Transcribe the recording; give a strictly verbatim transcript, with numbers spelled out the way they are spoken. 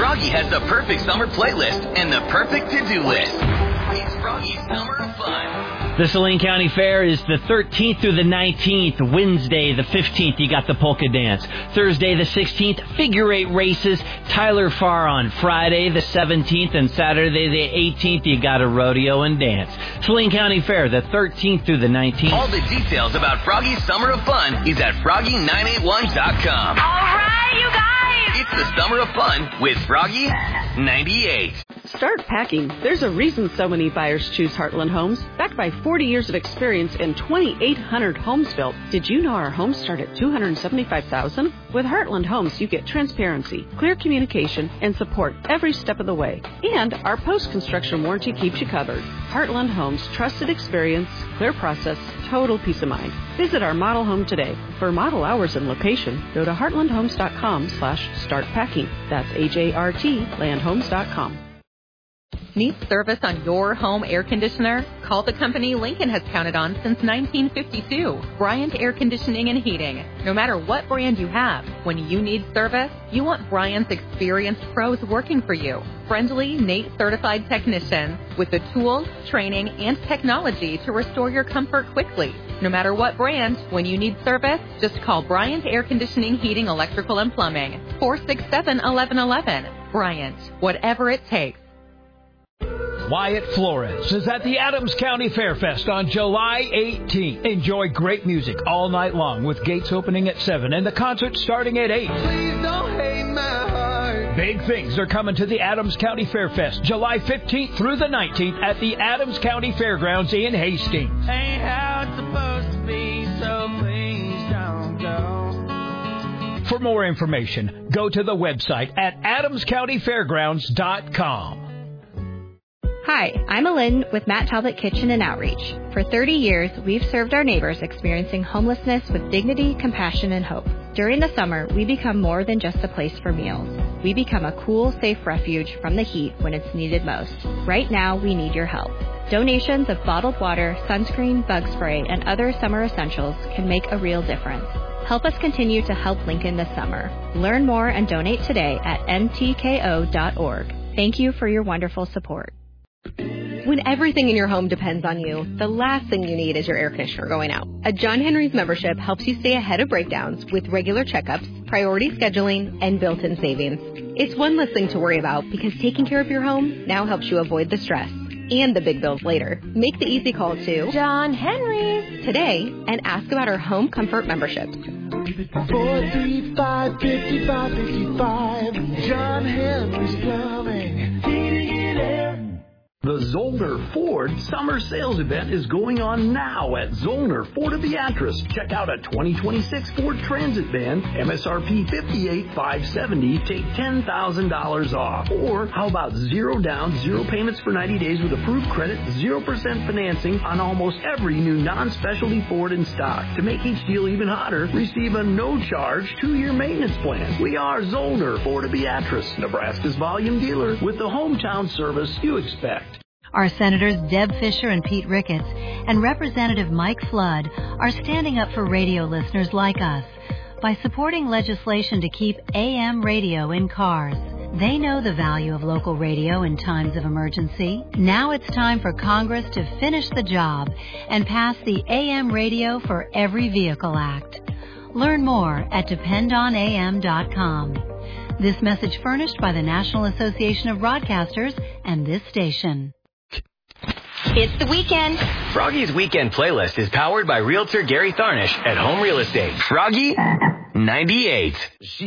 Froggy has the perfect summer playlist and the perfect to-do list. It's Froggy's Summer of Fun. The Saline County Fair is the thirteenth through the nineteenth. Wednesday, the fifteenth, you got the polka dance. Thursday, the sixteenth, figure eight races. Tyler Farr on Friday, the seventeenth, and Saturday, the eighteenth, you got a rodeo and dance. Saline County Fair, the thirteenth through the nineteenth. All the details about Froggy's Summer of Fun is at froggy nine eight one dot com. All right, you guys! It's the Summer of Fun with Froggy ninety-eight. Start packing. There's a reason so many buyers choose Heartland Homes. Backed by forty years of experience and twenty-eight hundred homes built. Did you know our homes start at two hundred seventy-five thousand dollars? With Heartland Homes, you get transparency, clear communication, and support every step of the way. And our post-construction warranty keeps you covered. Heartland Homes, trusted experience, clear process, total peace of mind. Visit our model home today. For model hours and location, go to heartland homes dot com slash start packing. That's H A R T land homes dot com. Need service on your home air conditioner? Call the company Lincoln has counted on since nineteen fifty-two, Bryant Air Conditioning and Heating. No matter what brand you have, when you need service, you want Bryant's experienced pros working for you. Friendly, N A T E certified technicians with the tools, training, and technology to restore your comfort quickly. No matter what brand, when you need service, just call Bryant Air Conditioning, Heating, Electrical, and Plumbing, four six seven, one one one one. Bryant, whatever it takes. Wyatt Flores is at the Adams County Fairfest on July eighteenth. Enjoy great music all night long with gates opening at seven and the concert starting at eight. Please don't hate my heart. Big things are coming to the Adams County Fairfest July fifteenth through the nineteenth at the Adams County Fairgrounds in Hastings. Ain't how it's supposed to be, so please don't go. For more information, go to the website at adams county fairgrounds dot com. Hi, I'm Alin with Matt Talbot Kitchen and Outreach. For thirty years, we've served our neighbors experiencing homelessness with dignity, compassion, and hope. During the summer, we become more than just a place for meals. We become a cool, safe refuge from the heat when it's needed most. Right now, we need your help. Donations of bottled water, sunscreen, bug spray, and other summer essentials can make a real difference. Help us continue to help Lincoln this summer. Learn more and donate today at n t k o dot org. Thank you for your wonderful support. When everything in your home depends on you, the last thing you need is your air conditioner going out. A John Henry's membership helps you stay ahead of breakdowns with regular checkups, priority scheduling, and built-in savings. It's one less thing to worry about because taking care of your home now helps you avoid the stress and the big bills later. Make the easy call to John Henry's today and ask about our home comfort memberships. four three five, five five five five. John Henry's Plumbing, Heating and Air. The Zollner Ford Summer Sales Event is going on now at Zollner Ford of Beatrice. Check out a twenty twenty-six Ford Transit van, M S R P fifty-eight thousand five hundred seventy dollars, take ten thousand dollars off. Or how about zero down, zero payments for ninety days with approved credit, zero percent financing on almost every new non-specialty Ford in stock. To make each deal even hotter, receive a no-charge two-year maintenance plan. We are Zollner Ford of Beatrice, Nebraska's volume dealer with the hometown service you expect. Our Senators Deb Fischer and Pete Ricketts and Representative Mike Flood are standing up for radio listeners like us by supporting legislation to keep A M radio in cars. They know the value of local radio in times of emergency. Now it's time for Congress to finish the job and pass the A M Radio for Every Vehicle Act. Learn more at depend on a m dot com. This message furnished by the National Association of Broadcasters and this station. It's the weekend. Froggy's weekend playlist is powered by Realtor Gary Tharnish at Home Real Estate. Froggy ninety-eight.